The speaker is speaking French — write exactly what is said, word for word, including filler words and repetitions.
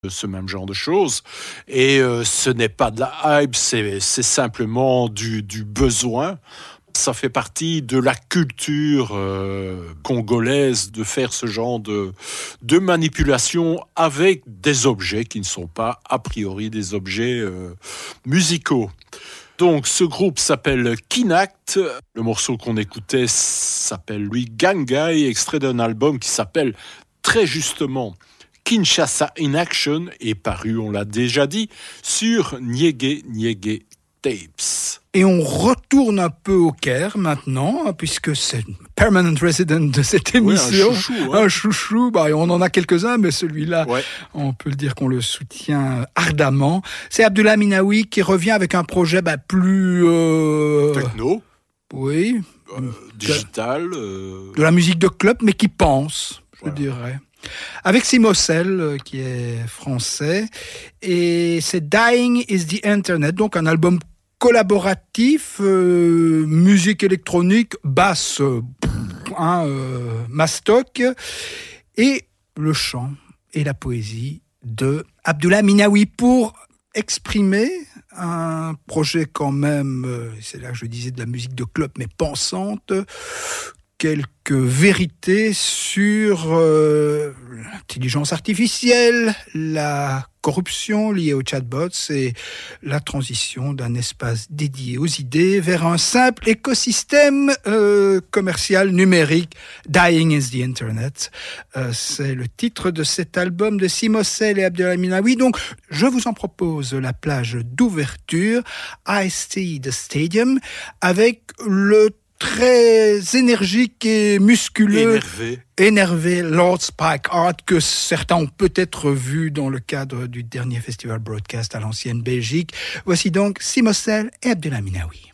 ce même genre de choses. Et euh, ce n'est pas de la hype, c'est, c'est simplement du, du besoin. Ça fait partie de la culture euh, congolaise de faire ce genre de, de manipulation avec des objets qui ne sont pas a priori des objets euh, musicaux. Donc ce groupe s'appelle Kinact. Le morceau qu'on écoutait s'appelle lui Gangai, extrait d'un album qui s'appelle très justement Kinshasa in Action, est paru, on l'a déjà dit, sur Nyege Nyege Tapes. Et on retourne un peu au Caire maintenant, puisque c'est permanent resident de cette émission. Oui, un chouchou. Hein. Un chouchou, bah, on en a quelques-uns, mais celui-là, ouais. on peut le dire qu'on le soutient ardemment. C'est Abdullah Minaoui qui revient avec un projet bah, plus... Euh... Techno. Oui. Euh, digital. Euh... De la musique de club, mais qui pense, je voilà. dirais. Avec Simosel, qui est français, et c'est Dying is the Internet, donc un album collaboratif, euh, musique électronique, basse, euh, hein, euh, mastoc, et le chant et la poésie de Abdullah Minaoui pour exprimer un projet quand même, euh, c'est là que je disais de la musique de club, mais pensante, quelques vérités sur euh, l'intelligence artificielle, la corruption liée aux chatbots et la transition d'un espace dédié aux idées vers un simple écosystème euh, commercial numérique. Dying is the Internet. Euh, c'est le titre de cet album de Simosel et Abdullah Minaoui. Donc, je vous en propose la plage d'ouverture, I See the Stadium, avec le très énergique et musculeux, énervé, énervé Lord Spike Art, que certains ont peut-être vu dans le cadre du dernier festival broadcast à l'ancienne Belgique. Voici donc Simosel et Abdullah Minaoui.